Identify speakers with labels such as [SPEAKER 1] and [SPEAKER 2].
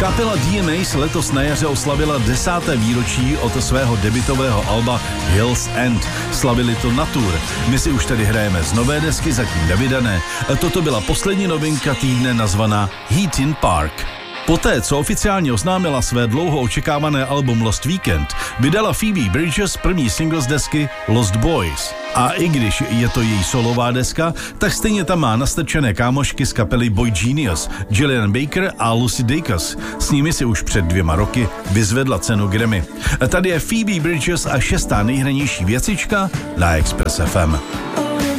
[SPEAKER 1] Kapela DMAs letos na jaře oslavila 10. výročí od svého debutového alba Hills End. Slavili to na tour. My si už tady hrajeme z nové desky, zatím nevydané. Toto byla poslední novinka týdne nazvaná Heat in Park. Poté, co oficiálně oznámila své dlouho očekávané album Lost Weekend, vydala Phoebe Bridgers první single z desky Lost Boys. A i když je to její solová deska, tak stejně tam má nastrčené kámošky z kapely Boy Genius, Gillian Baker a Lucy Dacus. S nimi si už před 2 roky vyzvedla cenu Grammy. A tady je Phoebe Bridgers a 6. nejhranější věcička na Express FM.